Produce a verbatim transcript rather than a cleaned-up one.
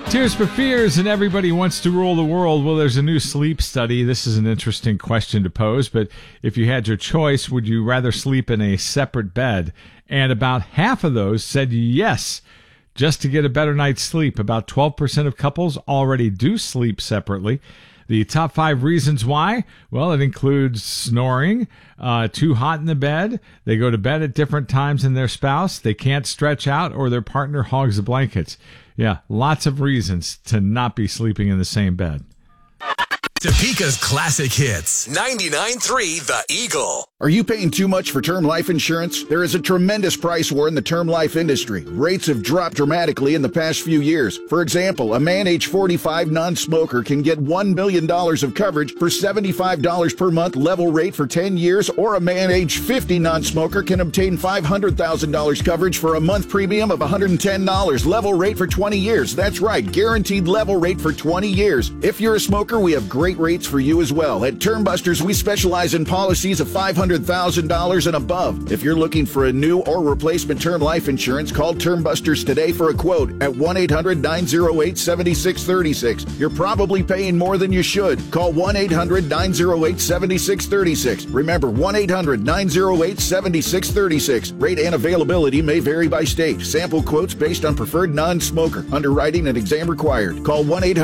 Tears for Fears and Everybody Wants to Rule the World. Well, there's a new sleep study. This is an interesting question to pose, but if you had your choice, would you rather sleep in a separate bed? And about half of those said yes, just to get a better night's sleep. About twelve percent of couples already do sleep separately. The top five reasons why, well, it includes snoring, uh, too hot in the bed, they go to bed at different times than their spouse, they can't stretch out, or their partner hogs the blankets. Yeah, lots of reasons to not be sleeping in the same bed. Topeka's classic hits. ninety-nine point three The Eagle. Are you paying too much for term life insurance? There is a tremendous price war in the term life industry. Rates have dropped dramatically in the past few years. For example, a man age forty-five non-smoker can get one million dollars of coverage for seventy-five dollars per month level rate for ten years, or a man age fifty non-smoker can obtain five hundred thousand dollars coverage for a month premium of one hundred ten dollars level rate for twenty years. That's right, guaranteed level rate for twenty years. If you're a smoker, we have great rates for you as well. At Term Busters, we specialize in policies of five hundred thousand dollars and above. If you're looking for a new or replacement term life insurance, call Term Busters today for a quote at one eight hundred nine oh eight seven six three six. You're probably paying more than you should. Call one eight hundred nine oh eight seven six three six. Remember, one eight hundred nine oh eight seven six three six. Rate and availability may vary by state. Sample quotes based on preferred non-smoker. Underwriting and exam required. Call one eight hundred